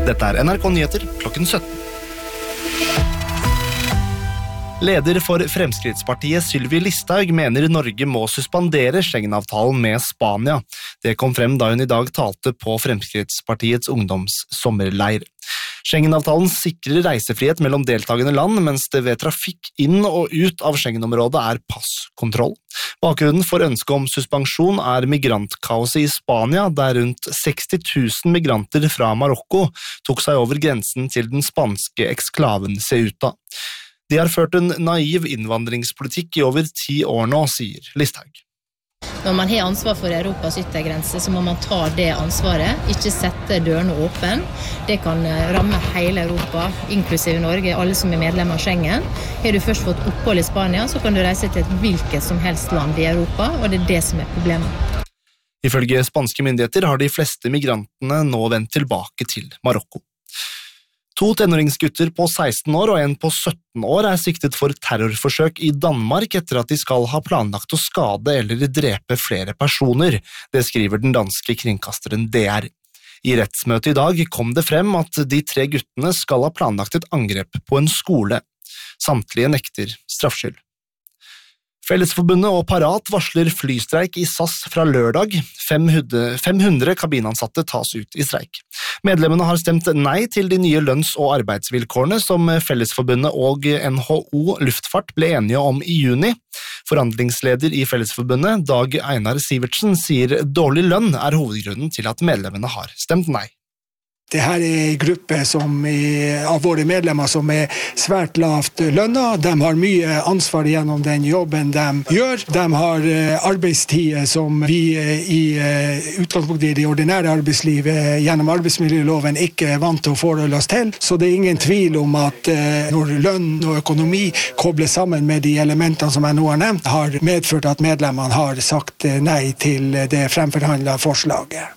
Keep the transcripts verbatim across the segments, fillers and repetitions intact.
Dette er N R K Nyheter klokken sytten. Leder for Fremskrittspartiet Sylvi Listhaug mener Norge må suspendere Schengen-avtalen med Spania. Det kom frem da hun i dag talte på Fremskrittspartiets ungdomssommerleir. Schengen-avtalen sikrer reisefrihet mellom deltagende land, mens det ved trafikk inn og ut av Schengen-området er passkontroll. Bakgrunnen for ønsket om suspensjon er migrantkaoset i Spania, der rundt seksti tusen migranter fra Marokko tok seg over grensen til den spanske eksklaven Ceuta. De har ført en naiv innvandringspolitikk i over ti år nå, sier Listhaug. Når man har ansvar for Europas yttergrense, så må man ta det ansvaret, ikke sette dørene åpen. Det kan ramme hele Europa, inklusive Norge, alle som er medlemmer av Schengen. Har du først fått opphold i Spania, så kan du reise til et hvilket som helst land i Europa, og det er det som er problemet. Ifølge spanske myndigheter har de fleste migrantene nå vendt tilbake til Marokko. To tenåringsgutter på seksten år og en på sytten år er siktet for terrorforsøk i Danmark etter at de skal ha planlagt å skade eller drepe flere personer, det skriver den danske kringkasteren D R. I rettsmøtet i dag kom det frem at de tre guttene skal ha planlagt et angrep på en skole. Samtlige nekter straffskyld. Fellesforbundet og Parat varsler flystreik i S A S fra lørdag. fem hundre kabinansatte tas ut i streik. Medlemmene har stemt nei til de nye lønns- og arbeidsvilkårene som Fellesforbundet og N H O Luftfart ble enige om i juni. Forhandlingsleder i Fellesforbundet, Dag Einar Sivertsen, sier dårlig lønn er hovedgrunnen til at medlemmene har stemt nei. Det her er en gruppe som er, av våre medlemmer som er svært lavt lønnet. De har mye ansvar gjennom den jobben de gjør. De har arbeidstider som vi i utgangspunktet i det ordinære arbeidslivet gjennom arbeidsmiljøloven ikke er vant til å forholde oss til. Så det er ingen tvil om at når lønn og økonomi kobles sammen med de elementene som jeg nå har nevnt, har medført at medlemmene har sagt nei til det fremforhandlede forslaget.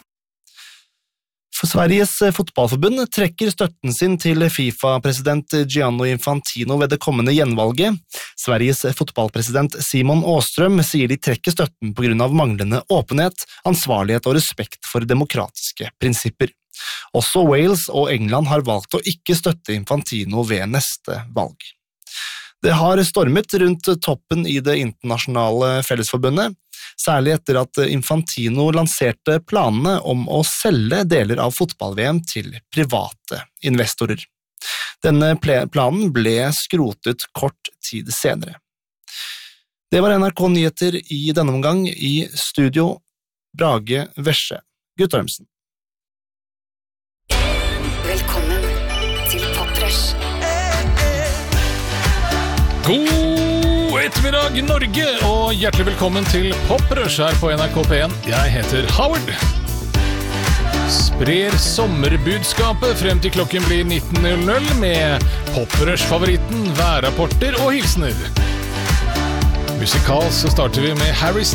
For Sveriges fotballforbund trekker støtten sin til FIFA-president Gianni Infantino ved det kommende gjenvalget. Sveriges fotballpresident Simon Åström sier de trekker støtten på grunn av manglende åpenhet, ansvarlighet og respekt for demokratiske prinsipper. Også Wales og England har valgt å ikke støtte Infantino ved neste valg. Det har stormet rundt toppen i det internasjonale fellesforbundet, særlig etter at Infantino lanserte planene om å selge deler av fotball-V M til private investorer. Denne planen ble skrotet kort tid senere. Det var N R K Nyheter i denne omgang. I studio Brage Vesje Guttormsen. Velkommen til Poprush. God ettermiddag Norge, og hjertelig velkommen til Poprush her på N R K P en. Jeg heter Howard. Sprer sommerbudskapet frem til klokken blir nitten null null med Poprush-favoritten, værrapporter og hilsener. Musikal så starter vi med Harry